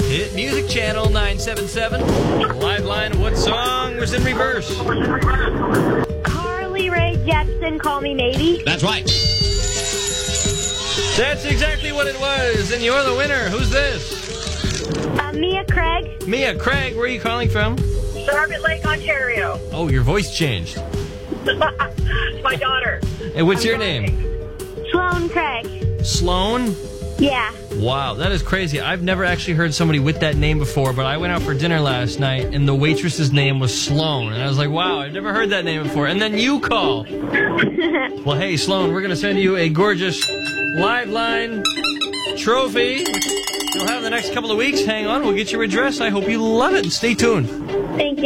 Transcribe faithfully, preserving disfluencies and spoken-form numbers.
Hit Music Channel nine seven seven. Live line, what song was in reverse? Carly Rae Jepsen, Call Me Maybe. That's right. That's exactly what it was, and you're the winner. Who's this? Uh, Mia Craig. Mia Craig, where are you calling from? Charlotte Lake, Ontario. Oh, your voice changed. My daughter. And what's your name? Sloan Craig. Sloan? Yeah. Wow, that is crazy. I've never actually heard somebody with that name before, but I went out for dinner last night, and the waitress's name was Sloan. And I was like, wow, I've never heard that name before. And then you call. Well, hey, Sloan, we're going to send you a gorgeous Live Line trophy. You'll have the next couple of weeks. Hang on, we'll get your address. I hope you love it, and stay tuned. Thank you.